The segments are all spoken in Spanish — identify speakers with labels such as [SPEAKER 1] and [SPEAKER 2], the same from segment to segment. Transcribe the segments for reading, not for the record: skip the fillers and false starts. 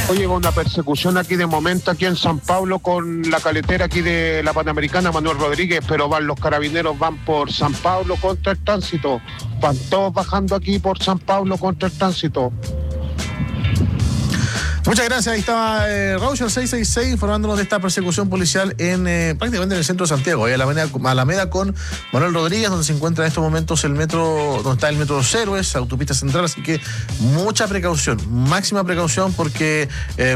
[SPEAKER 1] Oye, una persecución aquí de momento aquí en San Pablo con la caletera aquí de la Panamericana Manuel Rodríguez, pero los carabineros van por San Pablo contra el tránsito. Van todos bajando aquí por San Pablo contra el tránsito.
[SPEAKER 2] Muchas gracias, ahí estaba Raucher 666 informándonos de esta persecución policial en prácticamente en el centro de Santiago, ahí Alameda con Manuel Rodríguez, donde se encuentra en estos momentos el metro, donde está el metro Los Héroes, autopista central, así que mucha precaución, máxima precaución, porque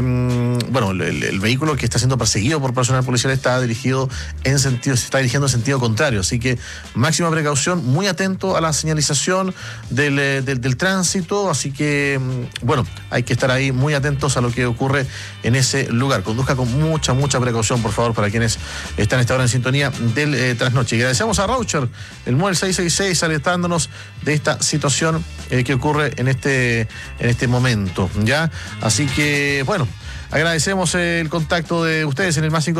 [SPEAKER 2] el vehículo que está siendo perseguido por personal policial se está dirigiendo en sentido contrario, así que máxima precaución, muy atento a la señalización del tránsito, así que hay que estar ahí muy atentos a lo que ocurre en ese lugar. Conduzca con mucha precaución, por favor, para quienes están a esta hora en sintonía del trasnoche. Y agradecemos a Raucher, el móvil 666, alertándonos de esta situación que ocurre en este momento, ¿ya? Así que, agradecemos el contacto de ustedes en el más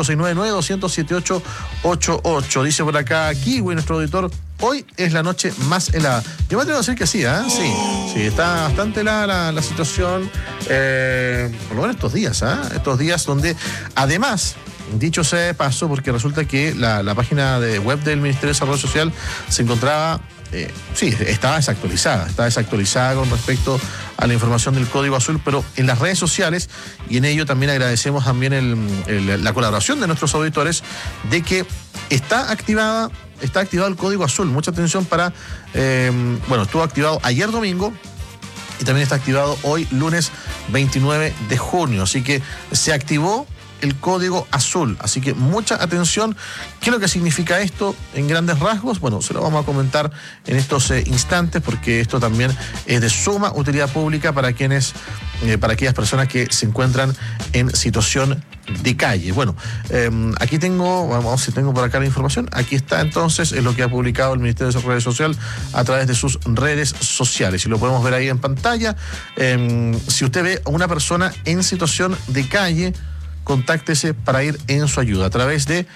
[SPEAKER 2] 569-900-7888. Dice por acá Kiwi, nuestro auditor, hoy es la noche más helada. Yo me atrevo a decir que sí, Sí, está bastante helada la situación, por lo menos estos días, Estos días donde, además, dicho sea de paso, porque resulta que la página de web del Ministerio de Desarrollo Social se encontraba, estaba desactualizada con respecto a la información del Código Azul, pero en las redes sociales, y en ello también agradecemos también la colaboración de nuestros auditores, de que está activado el Código Azul. Mucha atención estuvo activado ayer domingo y también está activado hoy lunes 29 de junio, así que se activó el Código Azul, así que mucha atención. ¿Qué es lo que significa esto en grandes rasgos? Se lo vamos a comentar en estos instantes, porque esto también es de suma utilidad pública para aquellas personas que se encuentran en situación de calle. Aquí tengo, vamos a ver si tengo por acá la información. Aquí está entonces, es lo que ha publicado el Ministerio de Desarrollo Social a través de sus redes sociales, y lo podemos ver ahí en pantalla. Si usted ve a una persona en situación de calle, contáctese para ir en su ayuda a través de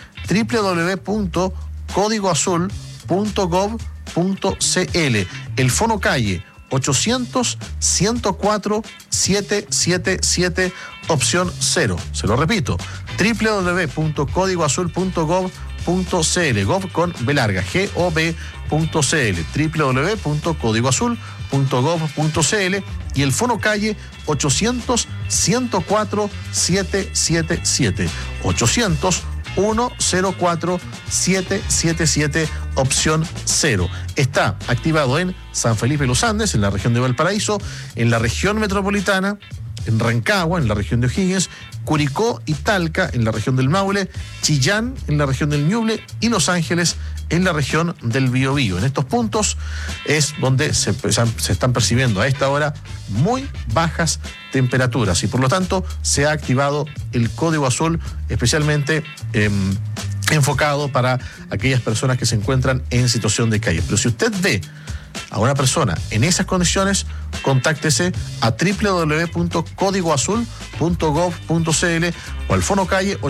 [SPEAKER 2] www.códigoazul.gov.cl. El Fono Calle 800-104-777, opción 0. Se lo repito, www.códigoazul.gov.cl, gov con B larga, gov.cl, www.códigoazul.gov.cl, y el Fono Calle 800-104-777, 800-104-777, opción 0. Está activado en San Felipe Los Andes, en la región de Valparaíso, en la región metropolitana, en Rancagua, en la región de O'Higgins, Curicó y Talca, en la región del Maule, Chillán, en la región del Ñuble, y Los Ángeles, en la región del Biobío. En estos puntos es donde se están percibiendo a esta hora muy bajas temperaturas, y por lo tanto se ha activado el Código Azul, especialmente enfocado para aquellas personas que se encuentran en situación de calle. Pero si usted ve a una persona en esas condiciones, contáctese a www.códigoazul.gov.cl o al Fono Calle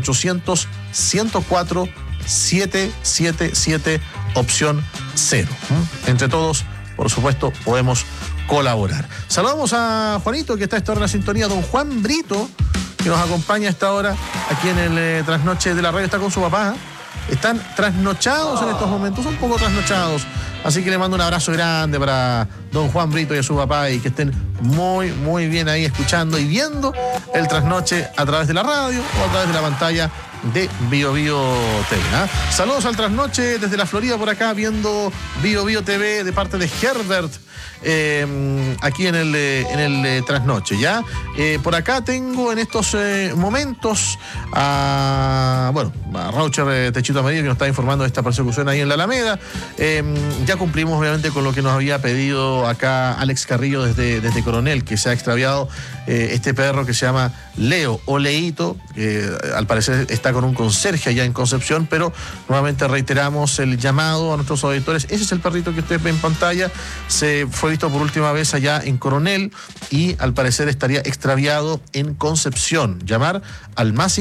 [SPEAKER 2] 800-104-777, opción 0. Entre todos, por supuesto, podemos colaborar. Saludamos a Juanito, que está a esta hora en la sintonía, don Juan Brito, que nos acompaña a esta hora aquí en el trasnoche de la radio. Está con su papá. Están trasnochados en estos momentos, un poco trasnochados. Así que le mando un abrazo grande para don Juan Brito y a su papá, y que estén muy bien ahí escuchando y viendo el trasnoche a través de la radio o a través de la pantalla de Bio TV. Saludos al trasnoche desde la Florida, por acá viendo Bio TV de parte de Herbert, aquí en el trasnoche, ¿ya? Por acá tengo en estos momentos a Raucher Techito Amarillo, que nos está informando de esta persecución ahí en la Alameda. Ya cumplimos obviamente con lo que nos había pedido acá Alex Carrillo desde Coronel, que se ha extraviado este perro que se llama Leo o Leito, que al parecer está con un conserje allá en Concepción, pero nuevamente reiteramos el llamado a nuestros auditores. Ese es el perrito que usted ve en pantalla, se fue visto por última vez allá en Coronel y al parecer estaría extraviado en Concepción. Llamar al más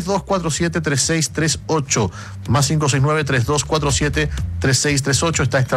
[SPEAKER 2] 569-3247-3638, más 569-3247-3638, está extraviado